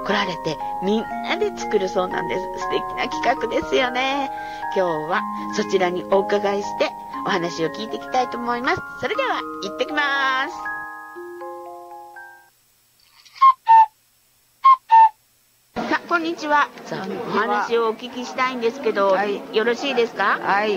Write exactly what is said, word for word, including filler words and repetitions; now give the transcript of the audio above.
来られてみんなで作るそうなんです。素敵な企画ですよね。今日はそちらにお伺いしてお話を聞いていきたいと思います。それでは行ってきます。さあ、こんにちは。さあ、お話をお聞きしたいんですけど、はい、よろしいですか？ はい。